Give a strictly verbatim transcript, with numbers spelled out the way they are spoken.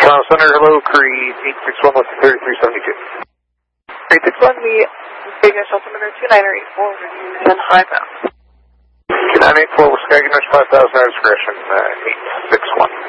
Toronto Center, hello, Creed eight six one, left thirty-three seventy-two. Creed six one, the Big Ash altimeter two nine eight four, ten five pounds. two nine eight four, Wisconsin, five thousand, discretion, uh, eight six one.